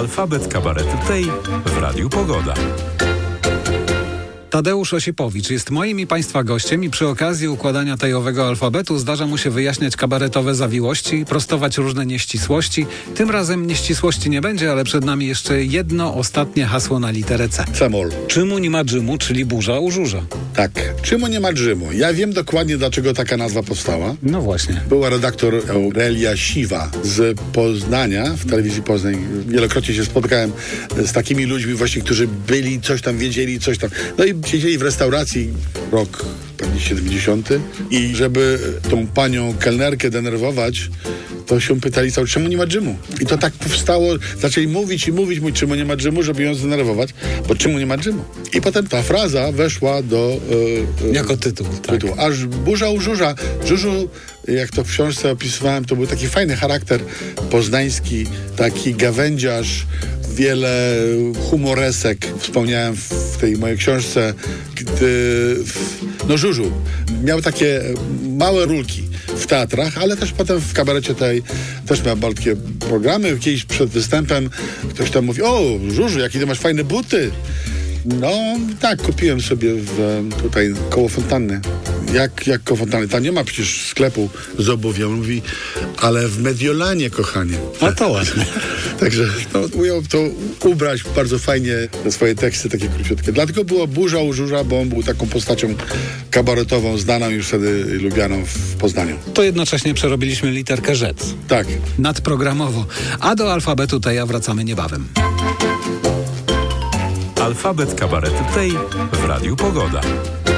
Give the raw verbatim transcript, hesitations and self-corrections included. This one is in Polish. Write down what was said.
Alfabet kabaretu tej w Radiu Pogoda. Tadeusz Osipowicz jest moim i Państwa gościem i przy okazji układania tejowego alfabetu zdarza mu się wyjaśniać kabaretowe zawiłości, prostować różne nieścisłości. Tym razem nieścisłości nie będzie, ale przed nami jeszcze jedno ostatnie hasło na literę C. Cemol. Czymu nie ma dżymu, czyli burza u żurza. Tak. Czemu nie ma dżymu? Ja wiem dokładnie, dlaczego taka nazwa powstała. No właśnie. Była redaktor Aurelia Siwa z Poznania, w telewizji Poznań. Wielokrotnie się spotkałem z takimi ludźmi właśnie, którzy byli, coś tam wiedzieli, coś tam. No i siedzieli w restauracji rok pewnie siedemdziesiąty i żeby tą panią kelnerkę denerwować, to się pytali cały, czemu nie ma dżymu? I to tak powstało, zaczęli mówić i mówić, mówić, czemu nie ma dżymu, żeby ją zdenerwować, bo czemu nie ma dżymu? I potem ta fraza weszła do... E, e, jako tytuł, tak. tytuł. Aż burza u żurza. Żurzu, jak to w książce opisywałem, to był taki fajny charakter poznański, taki gawędziarz, wiele humoresek wspomniałem w tej mojej książce, gdy no Żużu miał takie małe rulki w teatrach, ale też potem w kabarecie tej też miał malutkie programy. Kiedyś przed występem ktoś tam mówi: o, Żużu, jakie ty masz fajne buty. No tak, kupiłem sobie w, tutaj koło fontanny. Jak, jak koło fontanny? Tam nie ma przecież sklepu z obuwiem. On mówi, ale w Mediolanie, kochanie. A to ładnie. Także no, ujął to ubrać bardzo fajnie na swoje teksty, takie króciutkie. Dlatego było burza u żurza, bo on był taką postacią kabaretową, znaną już wtedy, lubianą w Poznaniu. To jednocześnie przerobiliśmy literkę rzec. Tak. Nadprogramowo. A do alfabetu teja wracamy niebawem. Alfabet kabaretu tej w Radiu Pogoda.